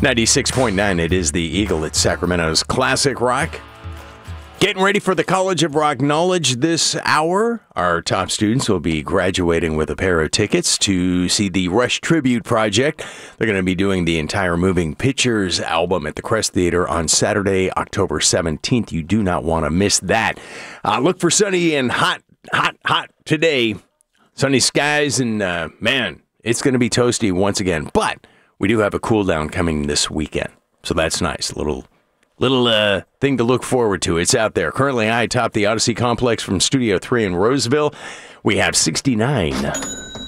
96.9, it is the Eagle. It's Sacramento's classic rock. Getting ready for the College of Rock Knowledge this hour. Our top students will be graduating with a pair of tickets to see the Rush Tribute Project. They're going to be doing the entire Moving Pictures album at the Crest Theater on Saturday, October 17th. You do not want to miss that. Look for sunny and hot today. Sunny skies and, man, it's going to be toasty once again. But we do have a cool down coming this weekend. So that's nice. A little thing to look forward to. It's out there. Currently, I top the Odyssey Complex from Studio 3 in Roseville. We have 69.